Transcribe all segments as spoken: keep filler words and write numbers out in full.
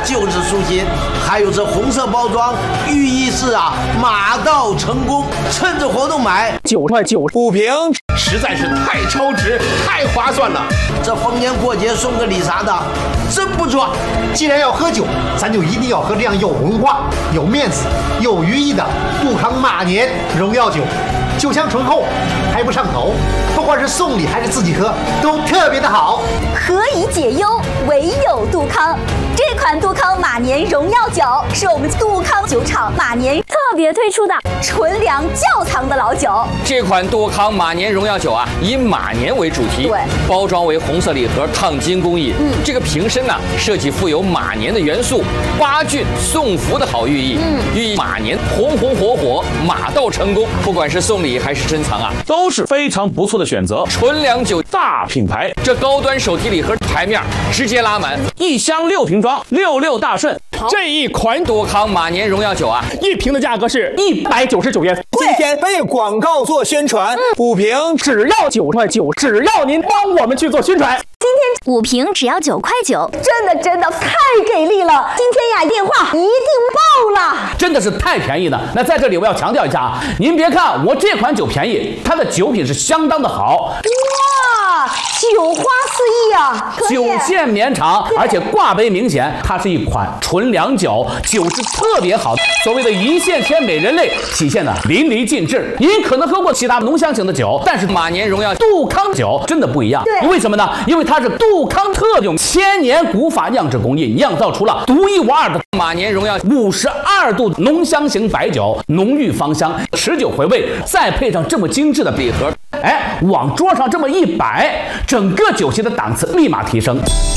就是舒心。还有这红色包装，寓意是啊马到成功。趁着活动买九块九补瓶，实在是太超值，太划算了。 这逢年过节送个礼啥的，真不错。 既然要喝酒，咱就一定要喝这样有文化、有面子、有寓意的杜康马年荣耀酒。酒香醇厚，还不上头，不管是送礼还是自己喝，都特别的好。 何以解忧，唯有杜康。这款杜康马年荣耀酒是我们杜康酒厂马年特别推出的纯粮窖藏的老酒。 这款杜康马年荣耀酒啊，以马年为主题， 对， 包装为红色礼盒烫金工艺。嗯，这个瓶身呢、啊，设计富有马年的元素，八骏送福的好寓意。嗯，寓意马年红红火火，马到成功。不管是送礼还是珍藏啊， 都是非常不错的选择。 纯粮酒大品牌， 这高端手提礼盒牌面直接拉满， 一箱六瓶装，六六大顺。 这一款杜康马年荣耀酒啊， 一瓶的价格是一百九十九元。 今天为广告做宣传，补瓶只要九块九，只要您帮我们去做宣传。 今天五瓶只要九块九，真的真的太给力了！今天呀，电话一定爆了， 真的是太便宜了。那在这里我要强调一下啊，您别看我这款酒便宜，它的酒品是相当的好。 哇，酒花四溢啊！ 酒线绵长，而且挂杯明显，它是一款纯粮酒，酒质特别好。所谓的一线牵美人泪体现的淋漓尽致。您可能喝过其他浓香型的酒，但是马年荣耀杜康酒真的不一样。 对， 为什么呢？因为它是杜康特用千年古法酿制工艺酿造出了独一无二的马年荣耀五十二度浓香型白酒，浓郁芳香，持久回味，再配上这么精致的礼盒，哎，往桌上这么一摆，整个酒席的档次立马提升。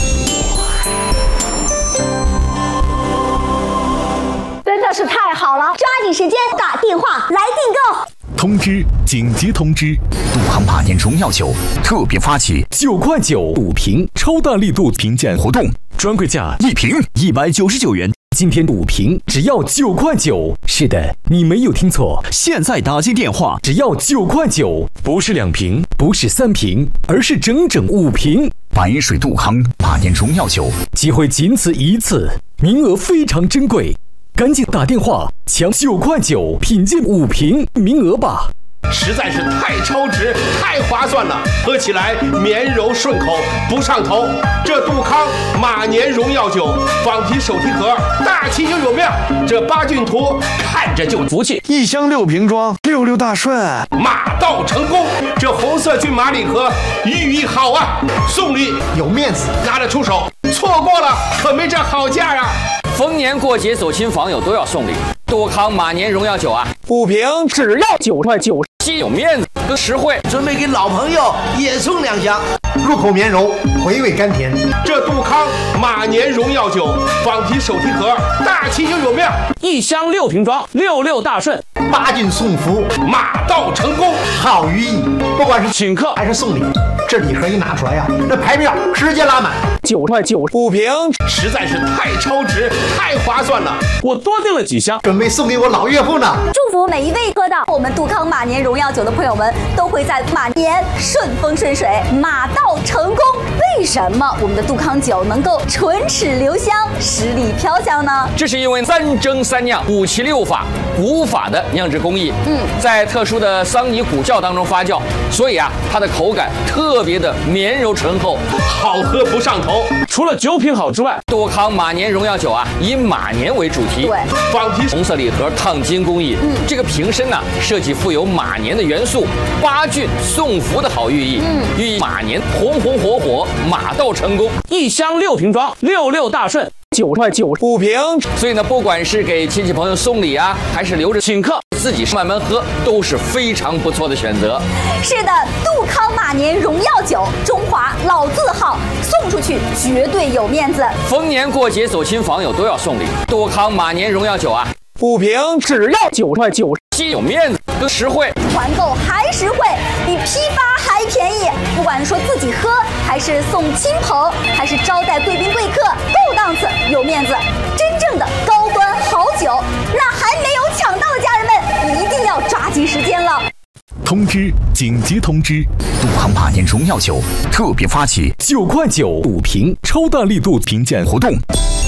真的是太好了！抓紧时间打电话来订购。 通知！紧急通知！杜康马年荣耀酒特别发起九块九五瓶超大力度评鉴活动，专柜价一瓶一百九十九元。今天五瓶只要九块九。是的，你没有听错，现在打进电话只要九块九，不是两瓶，不是三瓶，而是整整五瓶。白水杜康马年荣耀酒，机会仅此一次，名额非常珍贵。赶紧打电话抢九块九品鉴五瓶名额吧！ 实在是太超值，太划算了，喝起来绵柔顺口，不上头。这杜康马年荣耀酒仿提手提盒，大气又有面，这八骏图看着就福气。 一箱六瓶装，六六大顺， 马到成功。这红色骏马礼盒寓意好啊，送礼有面子， 拿得出手，错过了可没这好价啊！ 逢年过节走亲访友都要送礼，杜康马年荣耀酒啊， 补瓶只要九块九， 既有面子又实惠。 准备给老朋友也送两箱， 入口绵柔，回味甘甜。 这杜康马年荣耀酒仿提手提盒，大气又有面， 一箱六瓶装，六六大顺， 八骏送福， 马到成功， 好寓意。不管是请客还是送礼，这礼盒一拿出来呀、啊，这牌面直接拉满。 九块九补瓶，实在是太超值，太划算了。 我多订了几箱， 准备送给我老岳父呢。 祝福每一位喝到我们杜康马年荣耀酒的朋友们，都会在马年顺风顺水，马到成功。为什么我们的杜康酒能够唇齿留香，十里飘香呢？ 这是因为三蒸三酿五七六法古法的酿制工艺，嗯，在特殊的桑泥古窖当中发酵，所以啊，它的口感特别的绵柔醇厚， 好喝不上头。 除了酒品好之外， 杜康马年荣耀酒啊，以马年为主题， 对， 仿提红色礼盒烫金工艺，嗯，这个瓶身呢、啊，设计富有马年的元素，八骏送福的好寓意，嗯，寓意马年红红火火，马到成功。 一箱六瓶装，六六大顺，九块九补瓶。 所以呢，不管是给亲戚朋友送礼啊，还是留着请客， 自己慢慢喝，都是非常不错的选择。 是的，杜康马年荣耀酒，中华老字号，送出去绝对有面子。 逢年过节走亲访友都要送礼，杜康马年荣耀酒啊， 补瓶只要九块九， 既有面子又实惠， 团购还实惠，比批发还便宜。不管说自己喝，还是送亲朋，还是招待贵宾贵客，够档次有面子，真正的高端好酒。那还没有抢到的家人们，一定要抓紧时间了。 通知！紧急通知！杜康马年荣耀酒特别发起九块九五瓶超大力度评鉴活动，